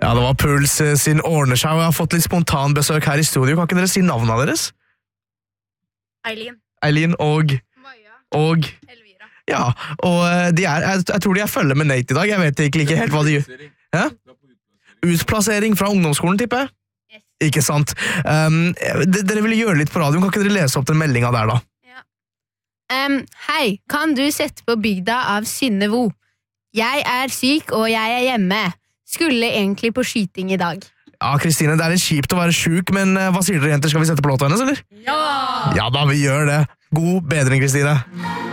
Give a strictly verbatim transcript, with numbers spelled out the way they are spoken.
Ja, det var Puls sin ordner seg, og jeg har fått litt spontan besøk her i studio. Kan ikke dere si navnene deres? Eileen. Eileen og... Maja. Og... Elvira. Ja, og de er, jeg, jeg tror de er følge med Nate i dag. Jeg vet ikke, ikke helt hva de gjør. Hæ? Utplassering fra ungdomsskolen, tipper jeg? Yes. Ikke sant. Um, d- dere ville gjøre litt på radioen. Kan ikke dere lese opp den meldinga der, da? Ja. Um, hei, kan du sette på Bygda av Synnevo? Jeg er syk, og jeg er hjemme. Skulle egentlig på skyting i dag. Ja, Kristine, det er litt kjipt å være syk, men uh, hva sier dere, jenter? Skal vi sette på låta hennes, eller? Ja! Ja da, vi gjør det. God bedring, Kristine.